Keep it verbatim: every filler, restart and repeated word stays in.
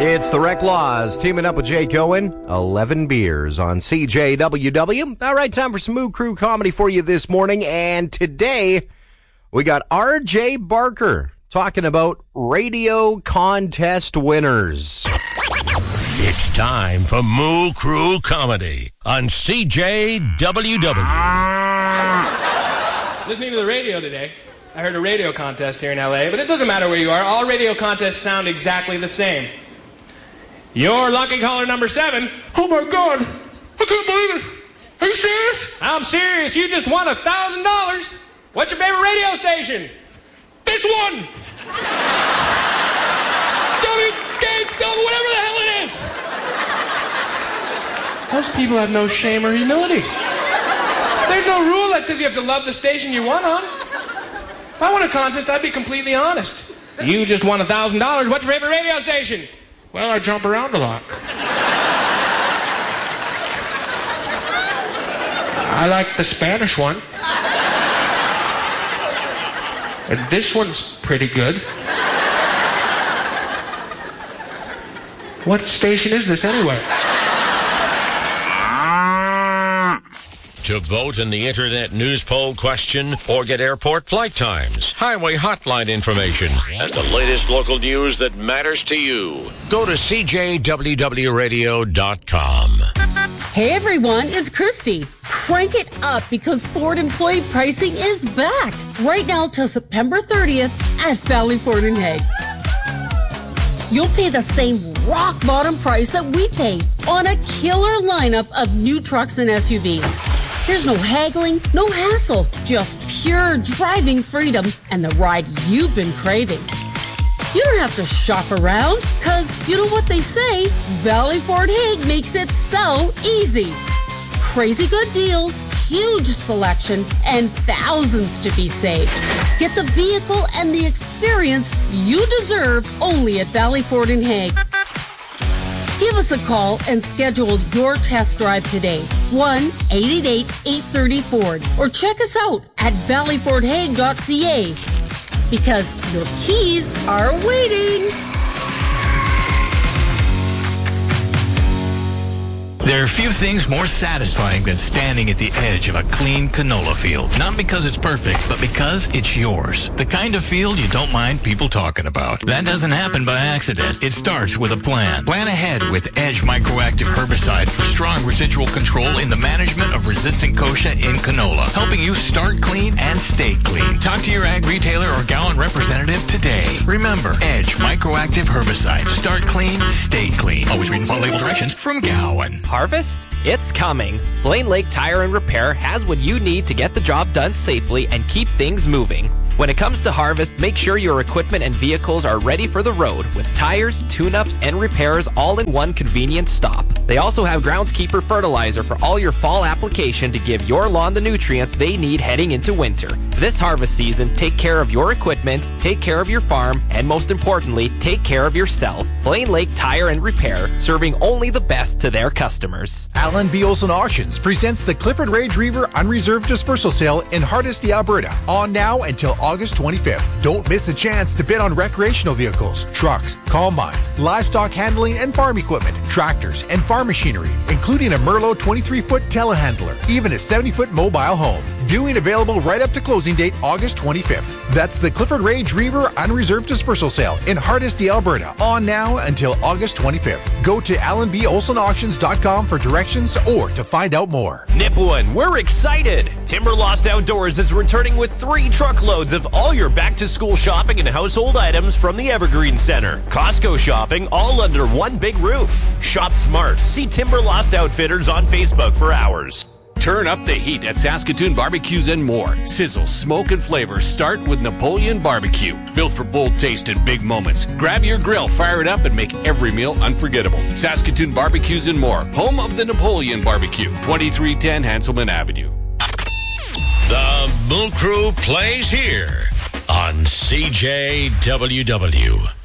It's the Rec Laws, teaming up with Jake Owen, eleven beers on C J W W. All right, time for some Moo Crew comedy for you this morning. And today, we got R J Barker talking about radio contest winners. It's time for Moo Crew comedy on C J W W. Listening to the radio today, I heard a radio contest here in L A, but it doesn't matter where you are. All radio contests sound exactly the same. You're lucky caller number seven. Oh my God, I can't believe it. Are you serious? I'm serious. You just won a thousand dollars. What's your favorite radio station? This one. W K W, whatever the hell it is. Most people have no shame or humility. There's no rule that says you have to love the station you won on. If I won a contest, I'd be completely honest. You just won a thousand dollars. What's your favorite radio station? Well, I jump around a lot. I like the Spanish one. And this one's pretty good. What station is this anyway? To vote in the Internet News Poll question or get airport flight times, highway hotline information, and the latest local news that matters to you, go to C J W W radio dot com. Hey everyone, it's Christy. Crank it up because Ford employee pricing is back right now till September thirtieth at Valley Ford in Hague. You'll pay the same rock bottom price that we pay on a killer lineup of new trucks and S U Vs. There's no haggling, no hassle, just pure driving freedom and the ride you've been craving. You don't have to shop around, because you know what they say, Valley Ford Hague makes it so easy. Crazy good deals, huge selection, and thousands to be saved. Get the vehicle and the experience you deserve only at Valley Ford in Hague. Give us a call and schedule your test drive today. one eight eight eight, eight three zero, Ford. Or check us out at valley ford hague dot c a. Because your keys are waiting. There are few things more satisfying than standing at the edge of a clean canola field. Not because it's perfect, but because it's yours. The kind of field you don't mind people talking about. That doesn't happen by accident. It starts with a plan. Plan ahead with Edge Microactive Herbicide for strong residual control in the management of resistant kochia in canola, helping you start clean and stay clean. Talk to your ag retailer or Gowan representative today. Remember, Edge Microactive Herbicide. Start clean, stay clean. Always read and follow label directions from Gowan. Harvest? It's coming. Blaine Lake Tire and Repair has what you need to get the job done safely and keep things moving. When it comes to harvest, make sure your equipment and vehicles are ready for the road with tires, tune-ups, and repairs all in one convenient stop. They also have Groundskeeper fertilizer for all your fall application to give your lawn the nutrients they need heading into winter. This harvest season, take care of your equipment, take care of your farm, and most importantly, take care of yourself. Blaine Lake Tire and Repair, serving only the best to their customers. Alan B. Olson Auctions presents the Clifford Rage Reaver Unreserved Dispersal Sale in Hardisty, Alberta, on now until August twenty-fifth. Don't miss a chance to bid on recreational vehicles, trucks, combines, livestock handling and farm equipment, tractors, and farm machinery, including a Merlot twenty-three foot telehandler, even a seventy foot mobile home. Viewing available right up to closing date August twenty-fifth. That's the Clifford Rage Reaver Unreserved Dispersal Sale in Hardisty, Alberta, on now until August twenty-fifth. Go to alan b olson auctions dot com for directions or to find out more. Nipawin, we're excited! Timber Lost Outdoors is returning with three truckloads of all your back-to-school shopping and household items from the Evergreen Center. Costco shopping, all under one big roof. Shop smart. See Timber Lost Outfitters on Facebook for hours. Turn up the heat at Saskatoon Barbecues and more. Sizzle, smoke, and flavor start with Napoleon Barbecue. Built for bold taste and big moments. Grab your grill, fire it up, and make every meal unforgettable. Saskatoon Barbecues and more. Home of the Napoleon Barbecue. twenty-three ten Hanselman Avenue. The Moo Crew plays here on C J W W.